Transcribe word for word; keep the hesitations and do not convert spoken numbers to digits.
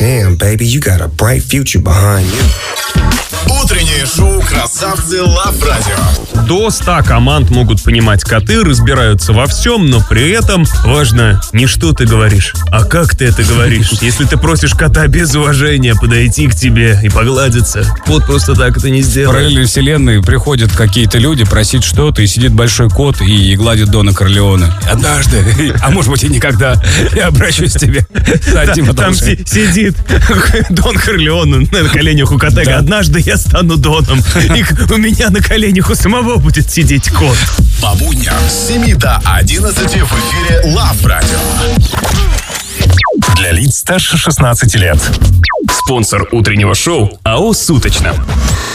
Damn, baby, you got a bright future behind you. Утреннее шоу «Красавцы Лав Радио». До ста команд могут понимать коты, разбираются во всем, но при этом важно не что ты говоришь, а как ты это говоришь. Если ты просишь кота без уважения подойти к тебе и погладиться, кот просто так это не В сделает. параллельной вселенной приходят какие-то люди просить что-то, и сидит большой кот и гладит Дона Корлеоне. Однажды, а может быть и никогда, я обращусь к тебе. Там, там си- сидит Дон Корлеоне на коленях у кота. Да. Однажды я стану Доном, и у меня на коленях у самого будет сидеть кот. По будням с семи до одиннадцати в эфире Лав Радио. Для лиц старше шестнадцати лет. Спонсор утреннего шоу АО «Суточно».